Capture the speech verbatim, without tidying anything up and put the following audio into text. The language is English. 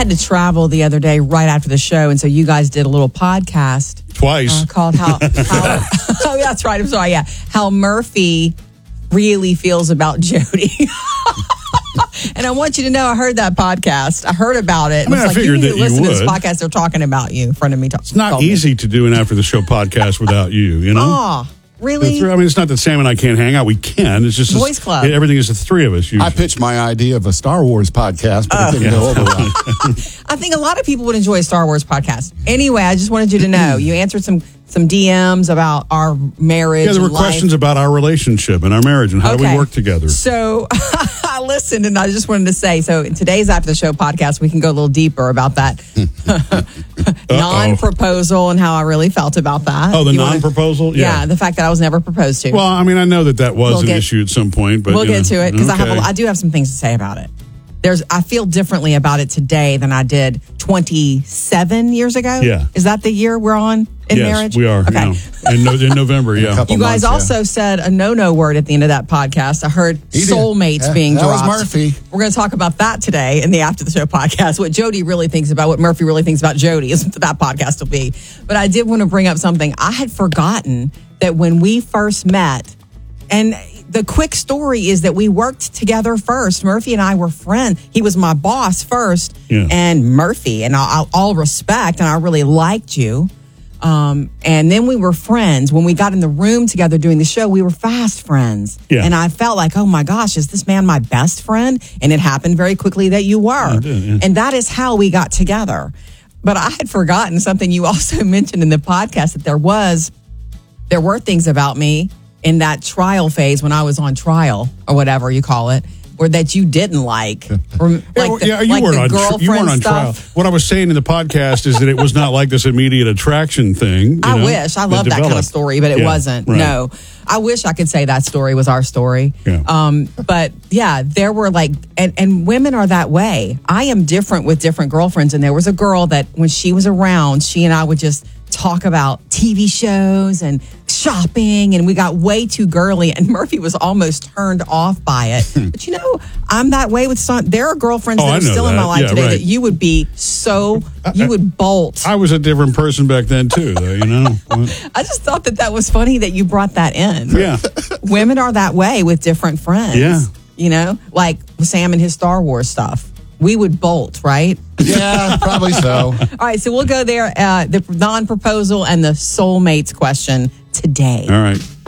had to travel the other day right after the show, and so you guys did a little podcast. Twice. Uh, called How... how oh, that's right. I'm sorry, yeah. How Murphy really feels about Jody. And I want you to know I heard that podcast. I heard about it. I mean, I like, figured you need that to you listen to this would. podcast. They're talking about you in front of me. It's not easy me. to do an after the show podcast without you, you know? Oh, really? I mean, it's not that Sam and I can't hang out. We can. It's just Boys Club. Everything is the three of us. Usually. I pitched my idea of a Star Wars podcast, but Oh. it didn't go over well. I think a lot of people would enjoy a Star Wars podcast. Anyway, I just wanted you to know you answered some some D Ms about our marriage. Yeah, there were and life. questions about our relationship and our marriage and how do we Okay. work together. So I listened, and I just wanted to say, so in today's After the Show podcast, we can go a little deeper about that non-proposal and how I really felt about that. Oh, the You wanna- non-proposal? Yeah. Yeah. the fact that I was never proposed to. Well, I mean, I know that that was We'll an get- issue at some point, but we'll you get know, to it because I have okay. a, I do have some things to say about it. There's I feel differently about it today than I did twenty-seven years ago. Yeah. Is that the year we're on in yes, marriage? we are. Okay. Yeah. In, no, in November, yeah. couple You guys months, yeah. also said a no-no word at the end of that podcast. I heard He did. soulmates Yeah, being that was dropped. Murphy. We're going to talk about that today in the After the Show podcast. What Jody really thinks about, what Murphy really thinks about Jody is what that podcast will be. But I did want to bring up something. I had forgotten that when we first met, and the quick story is that we worked together first. Murphy and I were friends. He was my boss first, Yeah. and Murphy, and all, all respect, and I really liked you. Um, and then we were friends. When we got in the room together doing the show, we were fast friends. Yeah. And I felt like, oh my gosh, is this man my best friend? And it happened very quickly that you were. did, yeah. And that is how we got together. But I had forgotten something you also mentioned in the podcast, that there was, there were things about me in that trial phase when I was on trial, or whatever you call it, or that you didn't like. Or, like Yeah, well, the, yeah, you like weren't the on tri- girlfriend you weren't on stuff. trial. What I was saying in the podcast is that it was not like this immediate attraction thing. you I know, wish. I love that kind of developed. story, but it Yeah, wasn't. right. No. I wish I could say that story was our story. Yeah. Um, but yeah, there were like, and, and women are that way. I am different with different girlfriends. And there was a girl that when she was around, she and I would just talk about T V shows and shopping, and we got way too girly, and Murphy was almost turned off by it. But you know, I'm that way with some, there are girlfriends Oh, that I are know still in my that. life Yeah, today right. that you would be so, you would bolt. I was a different person back then, too, though, you know? I just thought that that was funny that you brought that in. Yeah. Women are that way with different friends. Yeah. You know, like Sam and his Star Wars stuff. We would bolt, right? Yeah, probably so. All right, so we'll go there. Uh, the non-proposal and the soulmates question today. All right.